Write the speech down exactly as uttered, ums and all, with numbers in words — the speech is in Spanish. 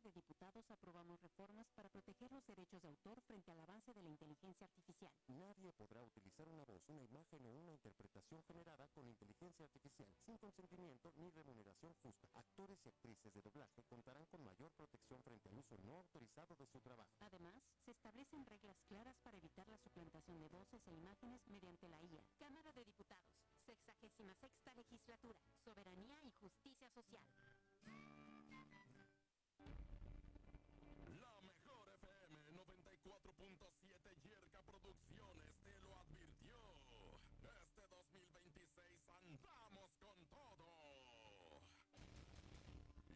de Diputados aprobamos reformas para proteger los derechos de autor frente al avance de la inteligencia artificial. Nadie podrá utilizar una voz, una imagen o una interpretación generada